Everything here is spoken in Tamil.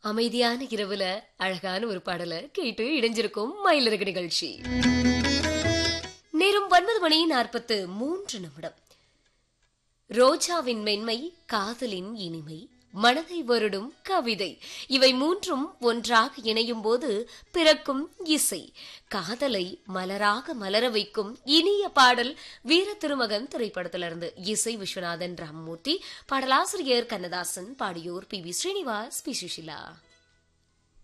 அமைதியான இரவுல அழகான ஒரு பாடலை கேட்டு இடைஞ்சிருக்கும் மயிலிறகு நிகழ்ச்சி. நேரம் 9:43. ரோஜாவின் மென்மை, காதலின் இனிமை, மனதை வருடும் கவிதை, இவை மூன்றும் ஒன்றாக இணையும் போது பிறக்கும் இசை. காதலை மலராக மலர வைக்கும் இனிய பாடல் வீர திருமகன் திரைப்படத்திலிருந்து. இசை விஸ்வநாதன் ராமமூர்த்தி, பாடலாசிரியர் கண்ணதாசன், பாடியோர் பி.வி. ஸ்ரீனிவாஸ், பி. சுஷிலா.